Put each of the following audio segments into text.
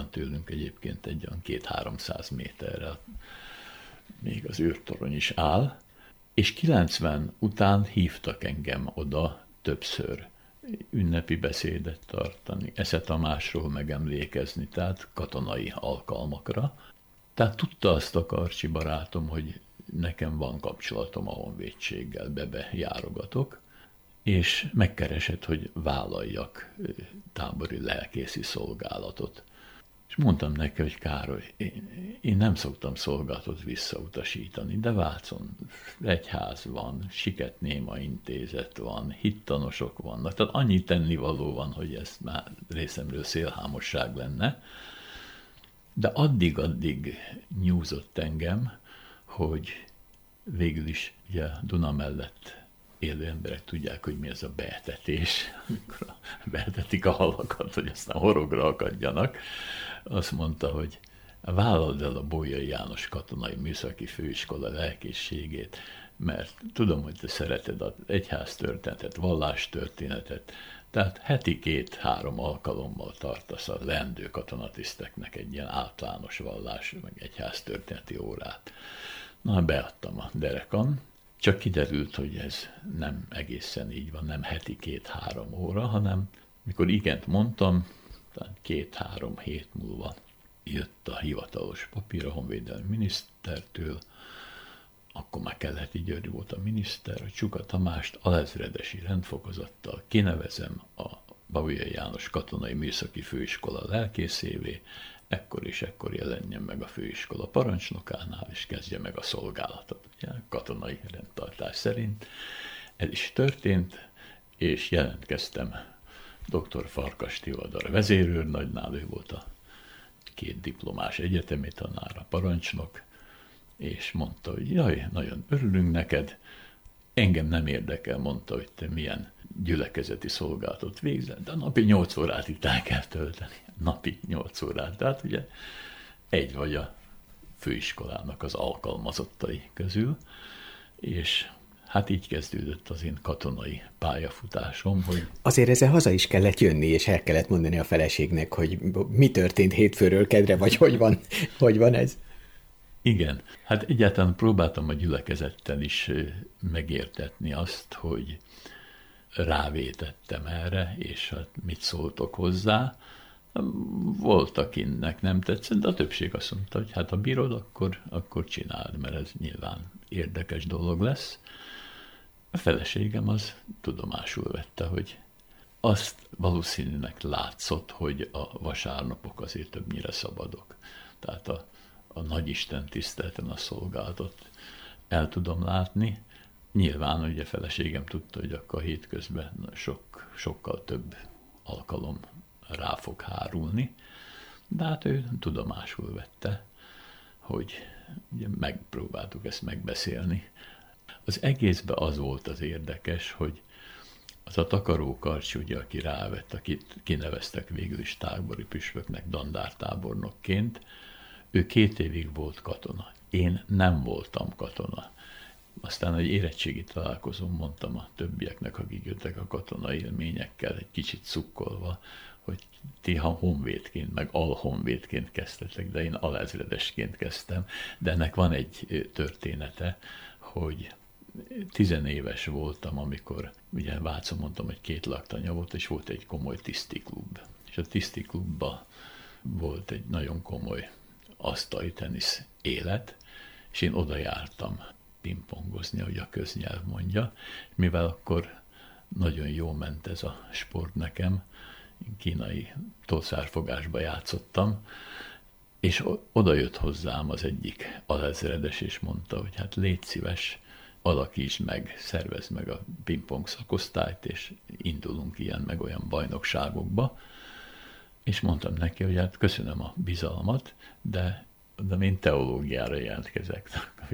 van tőlünk egyébként egy olyan 200-300 méterrel, még az űrtorony is áll, és 90 után hívtak engem oda többször ünnepi beszédet tartani, Esze Tamásról megemlékezni, tehát katonai alkalmakra. Tehát tudta azt a Karcsi barátom, hogy nekem van kapcsolatom a honvédséggel, be járogatok, és megkeresett, hogy vállaljak tábori lelkészi szolgálatot. És mondtam neki, hogy Károly, én nem szoktam szolgálatot visszautasítani, de Vácon egyház van, Siketnéma intézet van, hittanosok vannak, tehát annyi tennivaló van, hogy ez már részemről szélhámosság lenne. De addig nyúzott engem, hogy végül is ugye Duna mellett élő emberek tudják, hogy mi az a beetetés, amikor beetetik a halakat, hogy aztán horogra akadjanak. Azt mondta, hogy vállald el a Bolyai János Katonai Műszaki Főiskola lelkészségét, mert tudom, hogy te szereted az egyháztörténetet, vallástörténetet, tehát heti 2-3 alkalommal tartasz a leendő katonatiszteknek egy ilyen általános vallás, meg egyháztörténeti órát. Na, beadtam a derekan, csak kiderült, hogy ez nem egészen így van, nem heti 2-3 óra, hanem mikor igent mondtam, talán 2-3 hét múlva jött a hivatalos papír a honvédelmi minisztertől, akkor már Keleti György volt a miniszter, hogy Csuka Tamást alezredesi rendfokozattal kinevezem a Bolyai János Katonai Műszaki Főiskola lelkészévé, ekkor és ekkor jelenjen meg a főiskola parancsnokánál, és kezdje meg a szolgálatot, ugye, katonai rendtartás szerint. Ez is történt, és jelentkeztem dr. Farkas Tivadar vezérőrnagynál, ő volt a 2 diplomás egyetemi tanár, a parancsnok, és mondta, hogy jaj, nagyon örülünk neked, engem nem érdekel, mondta, hogy te milyen gyülekezeti szolgálatot végzel, de napi 8 órát itt el kell tölteni. Napi 8 órát. Tehát ugye egy vagy a főiskolának az alkalmazottai közül, és hát így kezdődött az én katonai pályafutásom, hogy... Azért ezzel haza is kellett jönni, és el kellett mondani a feleségnek, hogy mi történt hétfőről kedre, vagy hogy van ez? Igen, hát egyáltalán próbáltam a gyülekezettel is megértetni azt, hogy rávétettem erre, és hát mit szóltok hozzá. Volt, akinek nem tetszett, de a többség azt mondta, hogy hát ha bírod, akkor csináld, mert ez nyilván érdekes dolog lesz. A feleségem az tudomásul vette, hogy azt valószínűleg látszott, hogy a vasárnapok azért többnyire szabadok. Tehát a nagyisten tiszteleten a szolgálatot el tudom látni. Nyilván ugye feleségem tudta, hogy akkor a hétközben sokkal több alkalom rá fog hárulni, de hát ő tudomásul vette, hogy ugye megpróbáltuk ezt megbeszélni. Az egészben az volt az érdekes, hogy az a Takaró Karcsi, ugye, aki rávett, akit kineveztek végül is tábori püspöknek, dandártábornokként, ő 2 évig volt katona. Én nem voltam katona. Aztán egy érettségi találkozón mondtam a többieknek, akik jöttek a katonai élményekkel, egy kicsit szukkolva, hogy ti honvédként, meg alhonvédként kezdtetek, de én alezredesként kezdtem. De ennek van egy története, hogy 10 éves voltam, amikor ugye Vácon mondtam, hogy 2 laktanya volt, és volt egy komoly tisztiklub. És a tisztiklubban volt egy nagyon komoly asztali tenisz élet, és én oda jártam pingpongozni, ahogy a köznyelv mondja, mivel akkor nagyon jól ment ez a sport nekem, kínai tolszárfogásba játszottam, és oda jött hozzám az egyik alezredes, és mondta, hogy hát légy szíves, alakítsd meg, szervezd meg a pingpong szakosztályt, és indulunk ilyen meg olyan bajnokságokba. És mondtam neki, hogy hát köszönöm a bizalmat, de én teológiára jelentkezek.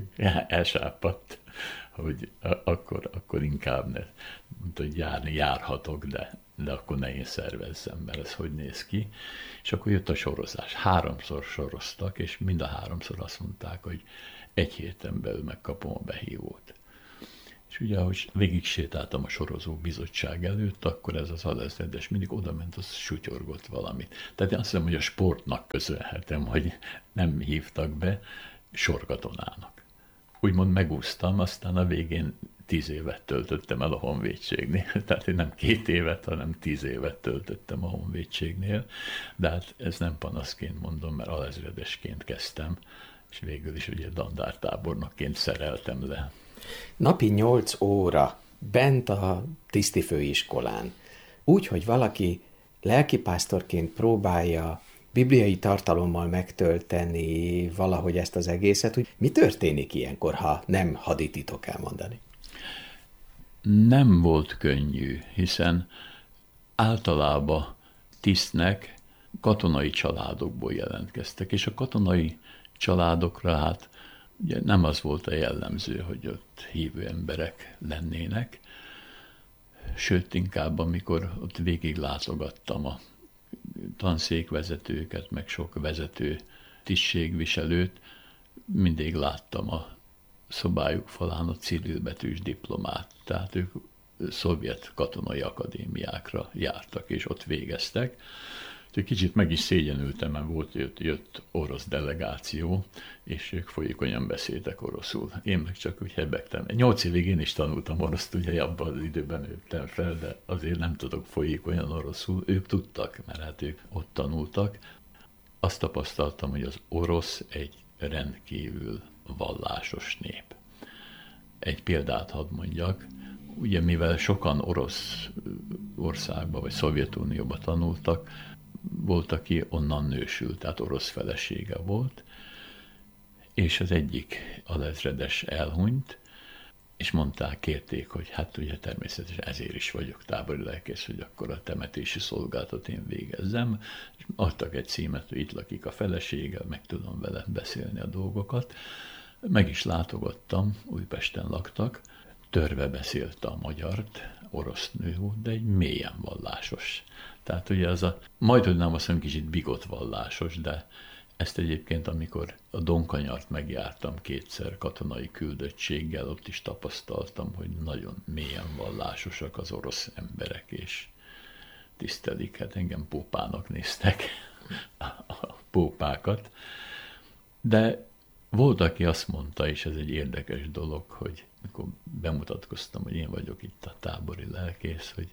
Elsápadt, hogy akkor inkább ne, mondta, hogy járhatok, de akkor ne én szervezzem, mert ez hogy néz ki. És akkor jött a sorozás. 3-szor soroztak, és mind a 3-szor azt mondták, hogy 1 héten belül megkapom a behívót. És És ugye, ahogy végig sétáltam a sorozó bizottság előtt, akkor ez az alezredes mindig oda ment, az sutyorgott valamit. Tehát én azt hiszem, hogy a sportnak köszönhetem, hogy nem hívtak be sorkatonának. Úgymond megúsztam, aztán a végén 10 évet töltöttem el a honvédségnél. Tehát én nem 2 évet, hanem 10 évet töltöttem a honvédségnél. De hát ez nem panaszként mondom, mert alezredesként kezdtem, és végül is ugye dandártábornokként szereltem le. Napi 8 óra bent a tisztifőiskolán, úgy, hogy valaki lelkipásztorként próbálja bibliai tartalommal megtölteni valahogy ezt az egészet, hogy mi történik ilyenkor, ha nem hadititok elmondani? Nem volt könnyű, hiszen általában tisztnek katonai családokból jelentkeztek, és a katonai családokra hát ugye nem az volt a jellemző, hogy ott hívő emberek lennének, sőt inkább amikor ott végig látogattam a tanszékvezetőket, meg sok vezető tisztségviselőt, mindig láttam a szobájuk falán a cirilbetűs diplomát, tehát ők szovjet katonai akadémiákra jártak, és ott végeztek. Úgyhogy kicsit meg is szégyenültem, mert jött orosz delegáció, és ők folyékonyan beszéltek oroszul. Én meg csak úgy hebegtem. 8 évig én is tanultam oroszt, ugye abban az időben nőttem fel, de azért nem tudok folyékonyan oroszul. Ők tudtak, mert hát ők ott tanultak. Azt tapasztaltam, hogy az orosz egy rendkívül vallásos nép. Egy példát hadd mondjak. Ugye mivel sokan orosz országba vagy Szovjetunióba tanultak, volt, aki onnan nősült, tehát orosz felesége volt, és az egyik alezredes elhunyt, és kérték, hogy hát ugye természetesen ezért is vagyok tábori lelkész, hogy akkor a temetési szolgálatot én végezzem, és adtak egy címet, hogy itt lakik a felesége, meg tudom vele beszélni a dolgokat. Meg is látogattam, Újpesten laktak, törve beszélte a magyart, orosz nő volt, de egy mélyen vallásos. Tehát ugye az majdhogy nem azt mondom, kicsit bigott vallásos, de ezt egyébként, amikor a Donkanyart megjártam 2-szer katonai küldöttséggel, ott is tapasztaltam, hogy nagyon mélyen vallásosak az orosz emberek, és tisztelik, hát engem pópának néztek a pópákat. De volt, aki azt mondta, és ez egy érdekes dolog, hogy amikor bemutatkoztam, hogy én vagyok itt a tábori lelkész, hogy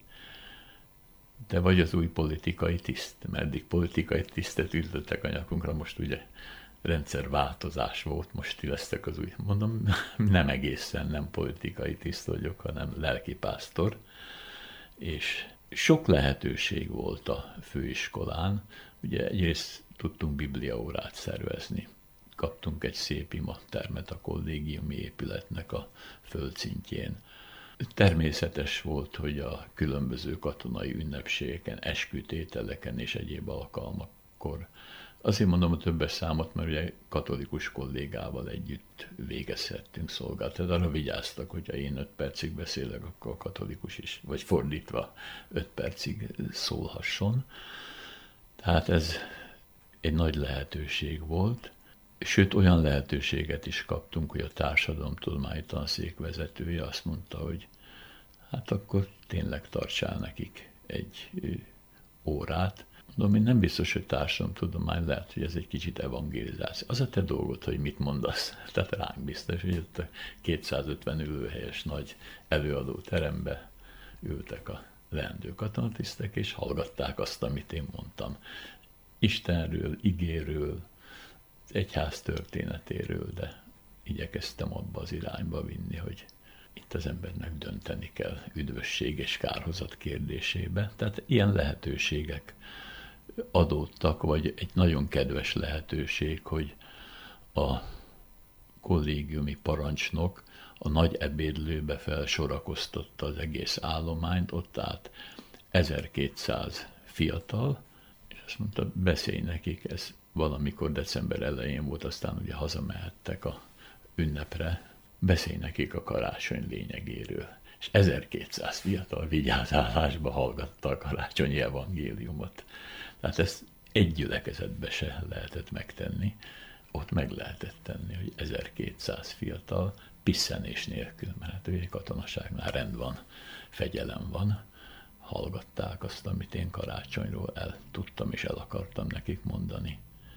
te vagy az új politikai tiszt, mert eddig politikai tisztet ültöttek a nyakunkra, most ugye rendszerváltozás volt, most ti lesztek az új. Mondom, nem egészen nem politikai tiszt vagyok, hanem lelkipásztor, és sok lehetőség volt a főiskolán. Ugye egyrészt tudtunk bibliaórát szervezni. Kaptunk egy szép imatermet a kollégiumi épületnek a földszintjén. Természetes volt, hogy a különböző katonai ünnepségeken, eskütételeken és egyéb alkalmakkor, azért mondom a többes számot, mert ugye katolikus kollégával együtt végezhettünk szolgálat. Tehát arra vigyáztak, hogyha én 5 percig beszélek, akkor a katolikus is, vagy fordítva 5 percig szólhasson. Tehát ez egy nagy lehetőség volt. Sőt, olyan lehetőséget is kaptunk, hogy a társadalomtudományi tanszék vezetője azt mondta, hogy hát akkor tényleg tartsál nekik egy órát. Mondom, én nem biztos, hogy társadalomtudomány, lehet, hogy ez egy kicsit evangelizáció. Az a te dolgod, hogy mit mondasz. Tehát ránk biztos, hogy ott a 250 ülőhelyes nagy előadó terembe ültek a leendő katonatisztek, és hallgatták azt, amit én mondtam. Istenről, igéről, egyház történetéről, de igyekeztem abba az irányba vinni, hogy itt az embernek dönteni kell üdvösség és kárhozat kérdésébe. Tehát ilyen lehetőségek adódtak, vagy egy nagyon kedves lehetőség, hogy a kollégiumi parancsnok a nagy ebédlőbe felsorakoztatta az egész állományt, ott állt 1200 fiatal, és azt mondta, beszélj nekik, ez valamikor december elején volt, aztán ugye hazamehettek a ünnepre, beszélj nekik a karácsony lényegéről. És 1200 fiatal vigyázállásba hallgatta a karácsonyi evangéliumot. Tehát ezt egy gyülekezetbe se lehetett megtenni, ott meg lehetett tenni, hogy 1200 fiatal pisszenés nélkül, mert hát ugye katonaságnál rend van, fegyelem van, hallgatták azt, amit én karácsonyról el tudtam és el akartam nekik mondani.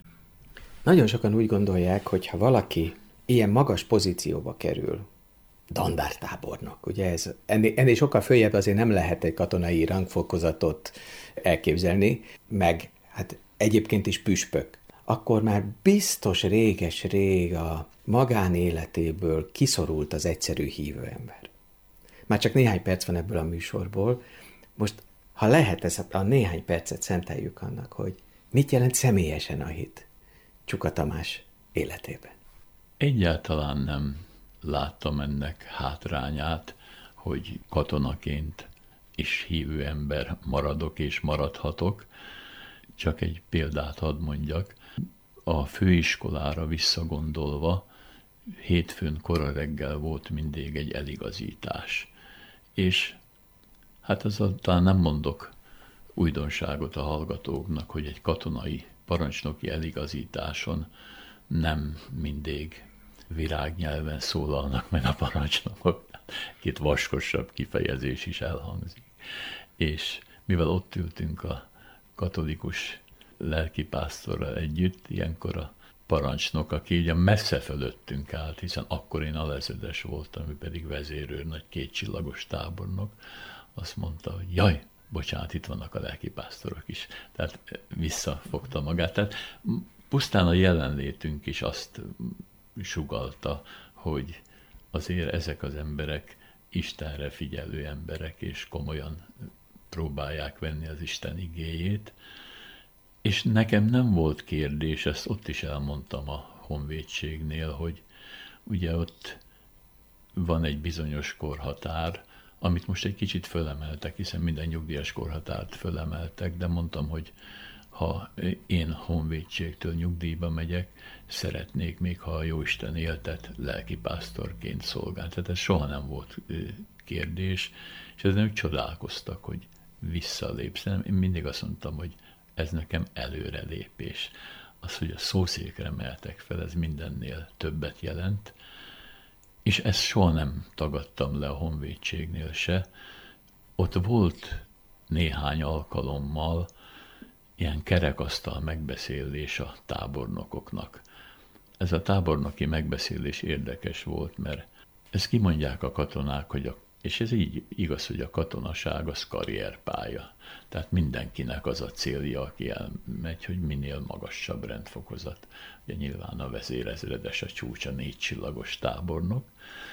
Nagyon sokan úgy gondolják, hogy ha valaki ilyen magas pozícióba kerül, dandártábornok, ugye ennél sokkal följebb azért nem lehet egy katonai rangfokozatot elképzelni, meg hát egyébként is püspök, akkor már biztos réges-rég a magánéletéből kiszorult az egyszerű hívő ember. Már csak néhány perc van ebből a műsorból. Most, ha lehet, ezt a néhány percet szenteljük annak, hogy mit jelent személyesen a hit Csuka Tamás életében. Egyáltalán nem láttam ennek hátrányát, hogy katonaként is hívő ember maradok és maradhatok. Csak egy példát hadd mondjak. A főiskolára visszagondolva, hétfőn kora reggel volt mindig egy eligazítás. És hát talán nem mondok újdonságot a hallgatóknak, hogy egy katonai parancsnoki eligazításon nem mindig virágnyelven szólalnak meg a parancsnokok, két vaskosabb kifejezés is elhangzik. És mivel ott ültünk a katolikus lelkipásztorral együtt, ilyenkor a parancsnok, aki ugye messze fölöttünk állt, hiszen akkor én alezredes voltam, ő pedig vezérőr, nagy 2 csillagos tábornok, azt mondta, hogy jaj, bocsánat, itt vannak a lelkipásztorok is. Tehát visszafogta magát. Tehát pusztán a jelenlétünk is azt sugallta, hogy azért ezek az emberek Istenre figyelő emberek, és komolyan próbálják venni az Isten igéjét. És nekem nem volt kérdés, ezt ott is elmondtam a honvédségnél, hogy ugye ott van egy bizonyos korhatár, amit most egy kicsit fölemeltek, hiszen minden nyugdíjas korhatárt fölemeltek, de mondtam, hogy ha én honvédségtől nyugdíjba megyek, szeretnék még, ha a Jóisten éltet, lelkipásztorként szolgálni. Tehát ez soha nem volt kérdés, és ezen ők csodálkoztak, hogy visszalépsz. Én mindig azt mondtam, hogy ez nekem előrelépés. Az, hogy a szószékre mehetek fel, ez mindennél többet jelent, és ezt soha nem tagadtam le a honvédségnél se. Ott volt néhány alkalommal ilyen kerekasztal megbeszélés a tábornokoknak. Ez a tábornoki megbeszélés érdekes volt, mert ezt kimondják a katonák, és ez így igaz, hogy a katonaság az karrierpálya. Tehát mindenkinek az a célja, aki elmegy, hogy minél magasabb rendfokozat. Ugye nyilván a vezérezredes a csúcs, a 4 csillagos tábornok,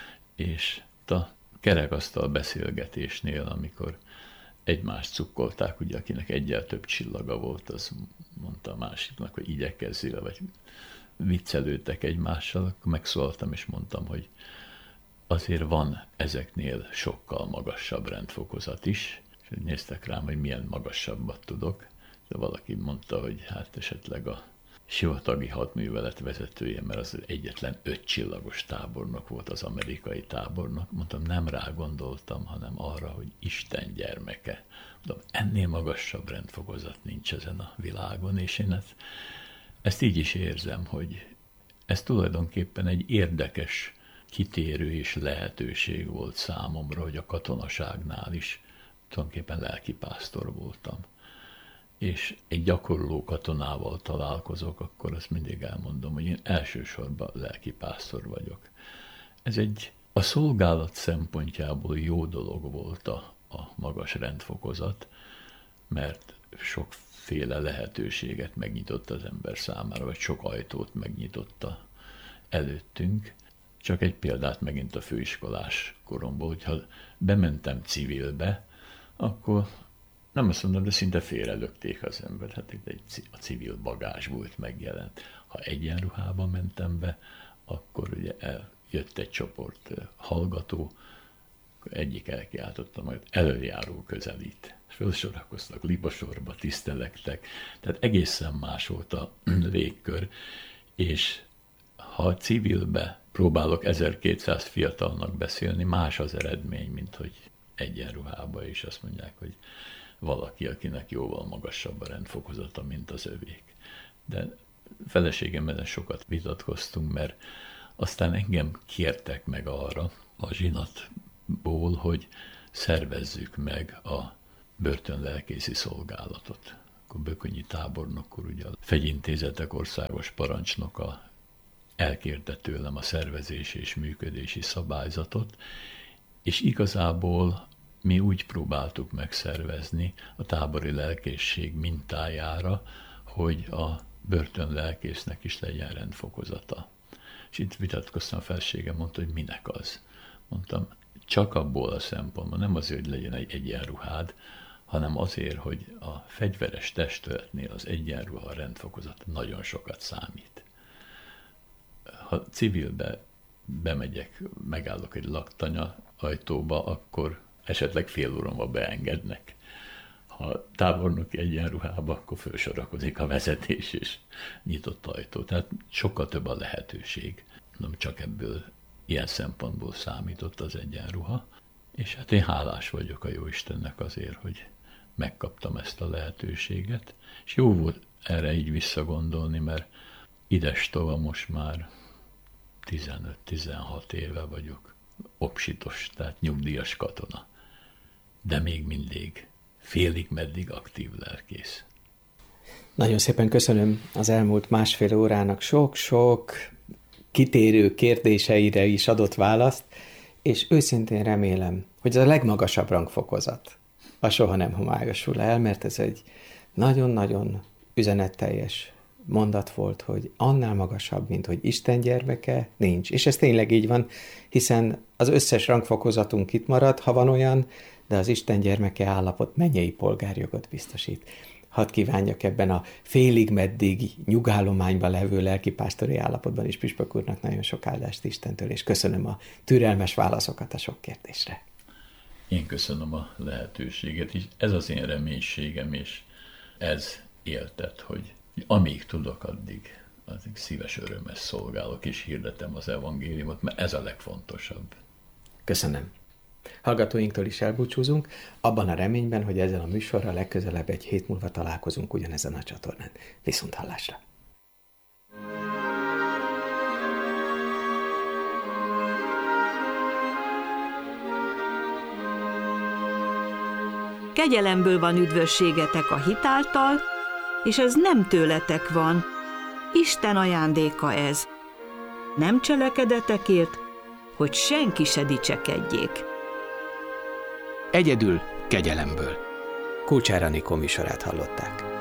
és a kerekasztal beszélgetésnél, amikor egymást cukkolták, ugye akinek egyel több csillaga volt, az mondta a másiknak, hogy igyekezzél, vagy viccelődtek egymással, akkor megszólaltam és mondtam, hogy azért van ezeknél sokkal magasabb rendfokozat is, és néztek rám, hogy milyen magasabbat tudok, de valaki mondta, hogy hát esetleg a sivatagi hadművelet vezetője, mert az egyetlen 5 csillagos tábornok volt, az amerikai tábornok. Mondtam, nem rá gondoltam, hanem arra, hogy Isten gyermeke. Mondom, ennél magasabb rendfokozat nincs ezen a világon, és én ezt így is érzem, hogy ez tulajdonképpen egy érdekes kitérő és lehetőség volt számomra, hogy a katonaságnál is tulajdonképpen lelkipásztor voltam. És egy gyakorló katonával találkozok, akkor azt mindig elmondom, hogy én elsősorban lelkipásztor vagyok. Ez a szolgálat szempontjából jó dolog volt a magas rendfokozat, mert sokféle lehetőséget megnyitott az ember számára, vagy sok ajtót megnyitotta előttünk. Csak egy példát megint a főiskolás koromból, hogyha bementem civilbe, akkor nem azt mondom, de szinte félrelökték az ember. Hát itt a civil bagázs volt megjelent. Ha egyenruhában mentem be, akkor ugye jött egy csoport hallgató, akkor egyik elkiáltotta majd, előjáró közelít. Fölsorakoztak libasorba, tisztelektek. Tehát egészen más volt a légkör, és ha civilbe próbálok 1200 fiatalnak beszélni, más az eredmény, mint hogy egyenruhába, és azt mondják, hogy valaki, akinek jóval magasabb a rendfokozata, mint az övék. De feleségem ezen sokat vitatkoztunk, mert Aztán engem kértek meg arra a zsinatból, hogy szervezzük meg a börtönlelkészi szolgálatot. Akkor Bökönyi tábornok úr, ugye a Fegyintézetek országos parancsnoka elkérte tőlem a szervezési és működési szabályzatot, és igazából mi úgy próbáltuk megszervezni a tábori lelkészség mintájára, hogy a börtönlelkésznek is legyen rendfokozata. És itt vitatkoztam, a feleségem mondta, hogy minek az. Mondtam, csak abból a szempontból, nem azért, hogy legyen egy egyenruhád, hanem azért, hogy a fegyveres testületnél az egyenruha, a rendfokozat nagyon sokat számít. Ha civilbe bemegyek, megállok egy laktanya ajtóba, akkor esetleg fél órába beengednek. Ha tábornoki egyenruhába, akkor fölsorakozik a vezetés és nyitott ajtó. Tehát sokkal több a lehetőség. Nem csak ebből ilyen szempontból számított az egyenruha. És hát én hálás vagyok a Jóistennek azért, hogy megkaptam ezt a lehetőséget. És jó volt erre így visszagondolni, mert idestova most már 15-16 éve vagyok opsitos, tehát nyugdíjas katona. De még mindig félig meddig aktív lelkész. Nagyon szépen köszönöm az elmúlt másfél órának sok-sok kitérő kérdéseire is adott választ, és őszintén remélem, hogy ez a legmagasabb rangfokozat a soha nem homályosul el, mert ez egy nagyon-nagyon üzenetteljes mondat volt, hogy annál magasabb, mint hogy Isten gyermeke, nincs. És ez tényleg így van, hiszen az összes rangfokozatunk itt marad, ha van olyan, de az Isten gyermeke állapot mennyei polgárjogot biztosít. Hadd kívánjak ebben a félig meddig nyugállományban levő lelkipásztori állapotban is püspök úrnak nagyon sok áldást Istentől, és köszönöm a türelmes válaszokat a sok kérdésre. Én köszönöm a lehetőséget is. Ez az én reménységem, és ez éltet, hogy amíg tudok, addig szíves örömmel szolgálok, és hirdetem az evangéliumot, mert ez a legfontosabb. Köszönöm. Hallgatóinktól is elbúcsúzunk, abban a reményben, hogy ezzel a műsorral legközelebb egy hét múlva találkozunk ugyanezen a csatornán. Viszonthallásra! Kegyelemből van üdvösségetek a hit által, és ez nem tőletek van. Isten ajándéka ez. Nem cselekedetekért, hogy senki se dicsekedjék. Egyedül kegyelemből. Kulcsár Anikó műsorát hallották.